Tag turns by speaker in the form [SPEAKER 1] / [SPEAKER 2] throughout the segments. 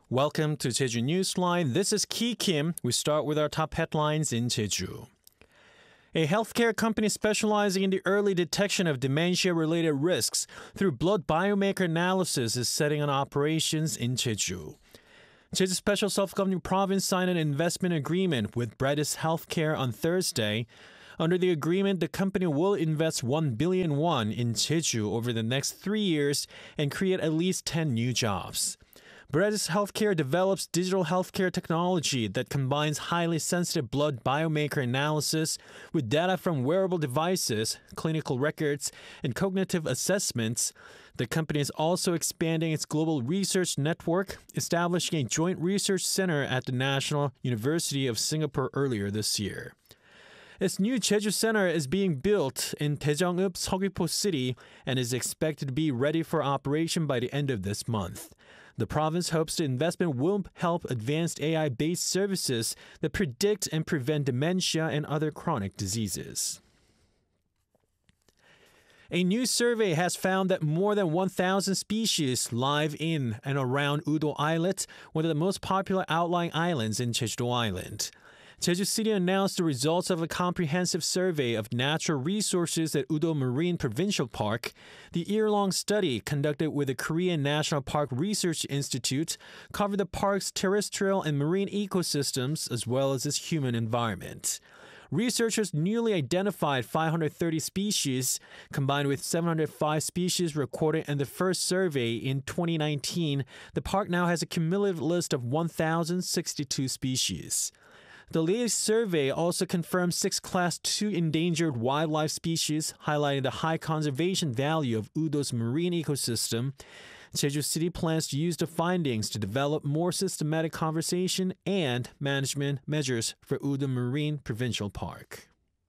[SPEAKER 1] Welcome to Jeju Newsline. This is Ki Kim. We start with our top headlines in Jeju. A healthcare company specializing in the early detection of dementia-related risks through blood biomarker analysis is setting on operations in Jeju. Jeju Special Self-Governing Province signed an investment agreement with Bretis Healthcare on Thursday. Under the agreement, the company will invest 1 billion won in Jeju over the next 3 years and create at least 10 new jobs. Bretis Healthcare develops digital healthcare technology that combines highly sensitive blood biomarker analysis with data from wearable devices, clinical records, and cognitive assessments. The company is also expanding its global research network, establishing a joint research center at the National University of Singapore earlier this year. Its new Jeju Center is being built in Daejeongup, Seogwipo City and is expected to be ready for operation by the end of this month. The province hopes the investment will help advanced AI-based services that predict and prevent dementia and other chronic diseases. A new survey has found that more than 1,000 species live in and around Udo Islet, one of the most popular outlying islands in Jeju Island. Jeju City announced the results of a comprehensive survey of natural resources at Udo Marine Provincial Park. The year-long study, conducted with the Korean National Park Research Institute, covered the park's terrestrial and marine ecosystems as well as its human environment. Researchers newly identified 530 species, combined with 705 species recorded in the first survey in 2019. The park now has a cumulative list of 1,062 species. The latest survey also confirmed 6 Class 2 endangered wildlife species, highlighting the high conservation value of Udo's marine ecosystem. Jeju City plans to use the findings to develop more systematic conservation and management measures for Udo Marine Provincial Park.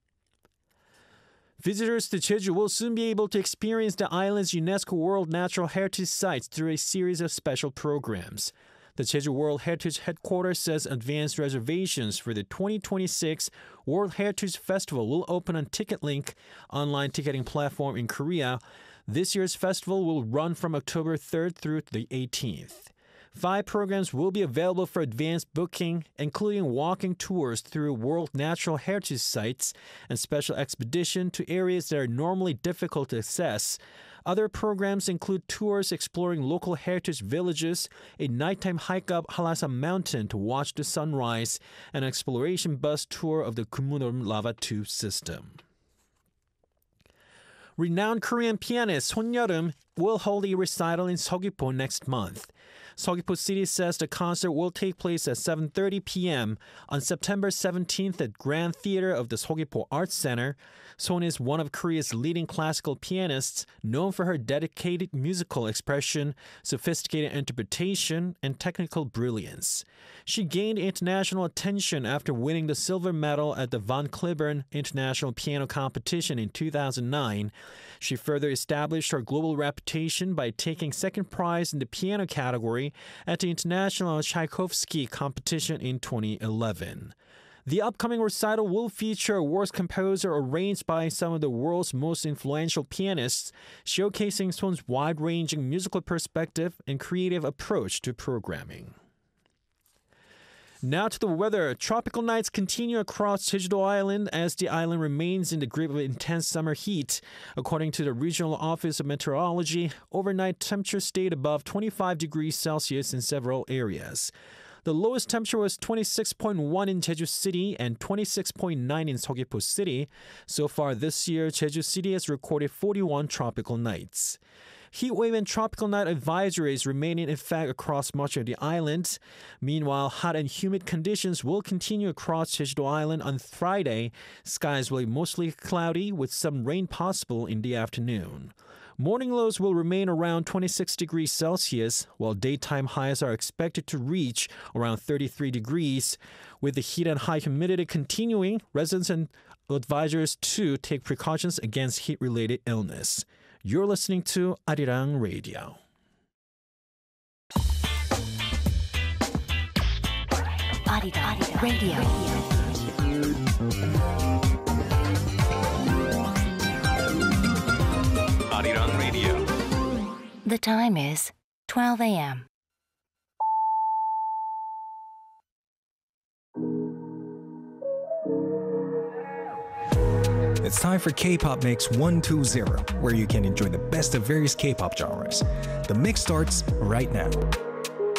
[SPEAKER 1] Visitors to Jeju will soon be able to experience the island's UNESCO World Natural Heritage Sites through a series of special programs. The Jeju World Heritage Headquarters says advanced reservations for the 2026 World Heritage Festival will open on TicketLink, online ticketing platform in Korea. This year's festival will run from October 3rd through the 18th. 5 programs will be available for advanced booking, including walking tours through World Natural Heritage Sites and special expedition to areas that are normally difficult to access. Other programs include tours exploring local heritage villages, a nighttime hike up Hallasan Mountain to watch the sunrise, and an exploration bus tour of the Gummunorm lava tube system. Renowned Korean pianist Son Yeoreum will hold a recital in Seogwipo next month. Seogwipo City says the concert will take place at 7:30 p.m. on September 17th at Grand Theater of the Seogwipo Arts Center. Son is one of Korea's leading classical pianists, known for her dedicated musical expression, sophisticated interpretation, and technical brilliance. She gained international attention after winning the silver medal at the Van Cliburn International Piano Competition in 2009. She further established her global reputation by taking second prize in the piano category at the International Tchaikovsky Competition in 2011. The upcoming recital will feature a works composer arranged by some of the world's most influential pianists, showcasing Son's wide-ranging musical perspective and creative approach to programming. Now to the weather. Tropical nights continue across Jeju Island as the island remains in the grip of intense summer heat. According to the Regional Office of Meteorology, overnight temperatures stayed above 25 degrees Celsius in several areas. The lowest temperature was 26.1 in Jeju City and 26.9 in Seogwipo City. So far this year, Jeju City has recorded 41 tropical nights. Heatwave and tropical night advisories remain in effect across much of the island. Meanwhile, hot and humid conditions will continue across Jeju Island on Friday. Skies will be mostly cloudy with some rain possible in the afternoon. Morning lows will remain around 26 degrees Celsius, while daytime highs are expected to reach around 33 degrees. With the heat and high humidity continuing, residents and advisors to take precautions against heat-related illness. You're listening to Arirang Radio.
[SPEAKER 2] Arirang Radio.
[SPEAKER 3] Arirang Radio.
[SPEAKER 2] The time is 12 a.m.
[SPEAKER 4] It's time for K-Pop Mix 120, where you can enjoy the best of various K-pop genres. The mix starts right now.